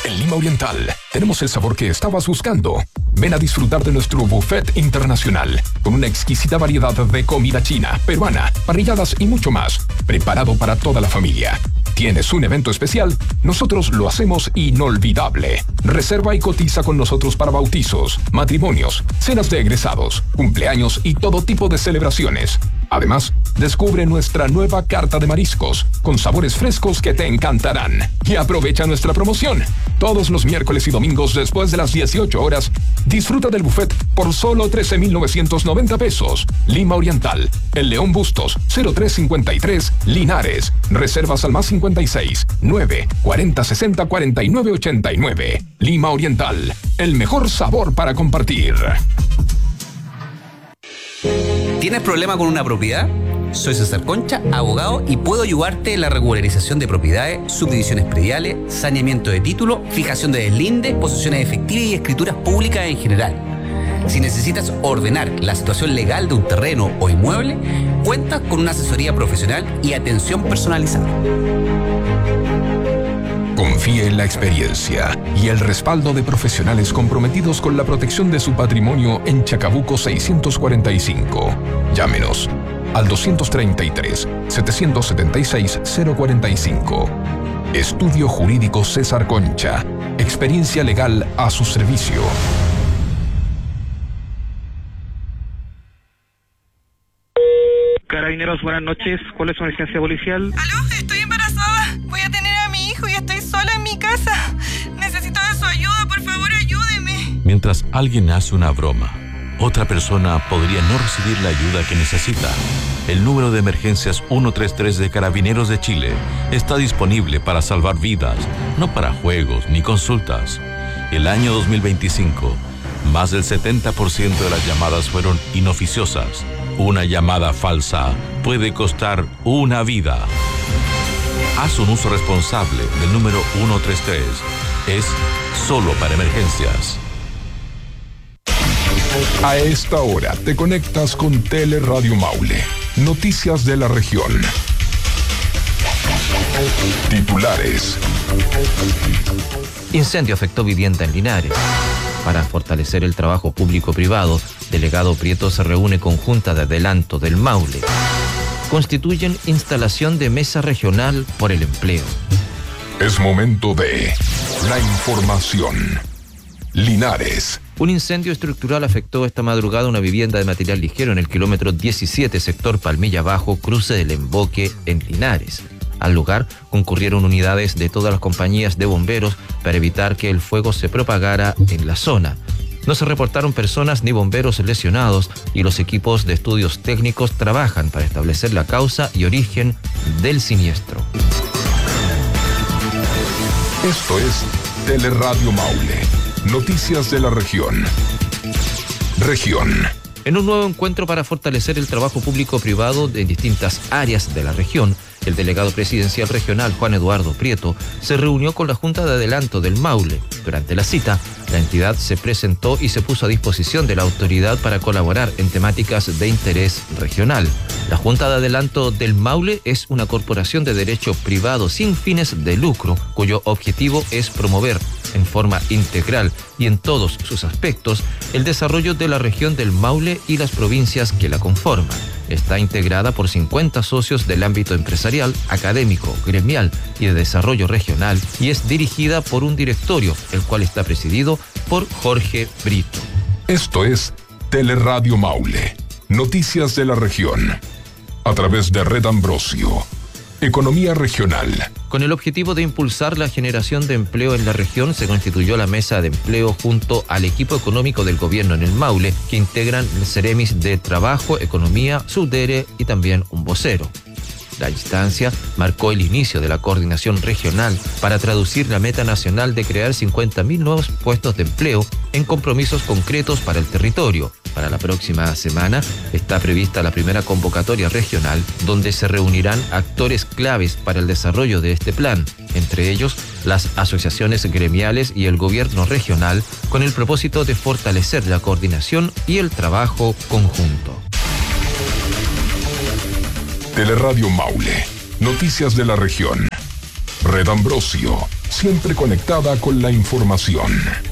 En Lima Oriental tenemos el sabor que estabas buscando. Ven a disfrutar de nuestro buffet internacional, con una exquisita variedad de comida china, peruana, parrilladas y mucho más, preparado para toda la familia. ¿Tienes un evento especial? Nosotros lo hacemos inolvidable. Reserva y cotiza con nosotros para bautizos, matrimonios, cenas de egresados, cumpleaños y todo tipo de celebraciones. Además, descubre nuestra nueva carta de mariscos, con sabores frescos que te encantarán. Y aprovecha nuestra promoción. Todos los miércoles y domingos después de las 18 horas, disfruta del buffet por solo 13,990 pesos. Lima Oriental, El León Bustos, 0353, Linares. Reservas al +56 9 40 60 49 89. Lima Oriental, el mejor sabor para compartir. ¿Tienes problema con una propiedad? Soy César Concha, abogado, y puedo ayudarte en la regularización de propiedades, subdivisiones prediales, saneamiento de título, fijación de deslinde, posesiones efectivas y escrituras públicas en general. Si necesitas ordenar la situación legal de un terreno o inmueble, cuentas con una asesoría profesional y atención personalizada. Confíe en la experiencia y el respaldo de profesionales comprometidos con la protección de su patrimonio en Chacabuco 645. Llámenos al 233-776-045. Estudio Jurídico César Concha. Experiencia legal a su servicio. Carabineros, buenas noches. ¿Cuál es su emergencia policial? ¿Aló? Estoy embarazada. Voy a tener a mi hijo y estoy sola en mi casa. Necesito de su ayuda, por favor, ayúdeme. Mientras alguien hace una broma, otra persona podría no recibir la ayuda que necesita. El número de emergencias 133 de Carabineros de Chile está disponible para salvar vidas, no para juegos ni consultas. El año 2025, más del 70% de las llamadas fueron inoficiosas. Una llamada falsa puede costar una vida. Haz un uso responsable del número 133. Es solo para emergencias. A esta hora te conectas con Teleradio Maule. Noticias de la región. Titulares. Incendio afectó vivienda en Linares. Para fortalecer el trabajo público-privado, delegado Prieto se reúne con Junta de Adelanto del Maule. Constituyen instalación de mesa regional por el empleo. Es momento de la información. Linares. Un incendio estructural afectó esta madrugada una vivienda de material ligero en el kilómetro 17, sector Palmilla Bajo, cruce del Emboque, en Linares. Al lugar concurrieron unidades de todas las compañías de bomberos para evitar que el fuego se propagara en la zona. No se reportaron personas ni bomberos lesionados y los equipos de estudios técnicos trabajan para establecer la causa y origen del siniestro. Esto es Teleradio Maule. Noticias de la región. En un nuevo encuentro para fortalecer el trabajo público-privado en distintas áreas de la región, el delegado presidencial regional Juan Eduardo Prieto se reunió con la Junta de Adelanto del Maule. Durante la cita, la entidad se presentó y se puso a disposición de la autoridad para colaborar en temáticas de interés regional. La Junta de Adelanto del Maule es una corporación de derecho privado sin fines de lucro, cuyo objetivo es promover en forma integral y en todos sus aspectos el desarrollo de la región del Maule y las provincias que la conforman. Está integrada por 50 socios del ámbito empresarial, académico, gremial y de desarrollo regional y es dirigida por un directorio, el cual está presidido por Jorge Brito. Esto es Teleradio Maule. Noticias de la región. A través de Red Ambrosio. Economía regional. Con el objetivo de impulsar la generación de empleo en la región, se constituyó la Mesa de Empleo junto al equipo económico del gobierno en el Maule, que integran el Ceremis de Trabajo, Economía, Subdere y también un vocero. La instancia marcó el inicio de la coordinación regional para traducir la meta nacional de crear 50.000 nuevos puestos de empleo en compromisos concretos para el territorio. Para la próxima semana está prevista la primera convocatoria regional, donde se reunirán actores claves para el desarrollo de este plan, entre ellos las asociaciones gremiales y el gobierno regional, con el propósito de fortalecer la coordinación y el trabajo conjunto. Teleradio Maule. Noticias de la región. Red Ambrosio. siempre conectada con la información.